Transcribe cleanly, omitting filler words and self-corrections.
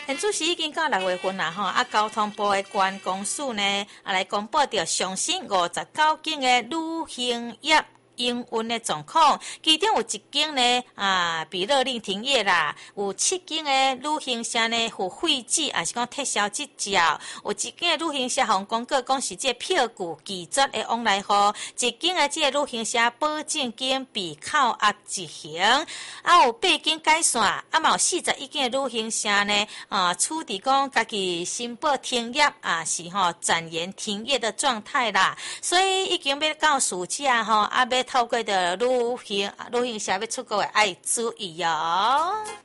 现主时已经到6月份啦吼，交通部的关公署呢，来公布着上新59件的旅行业营运的状况，其中有1间呢被勒令停业啦，有7间的旅行社呢有废止，也是讲撤销执照，有1间的旅行社互公告讲是这票据拒绝的往来户，1间的这旅行社保证金被扣押执行，有8间改线，嘛有41间的旅行社呢处理讲家己申报停业是暂延停业的状态啦，所以已经要到暑假要透过的旅行社要出国的，爱注意哦。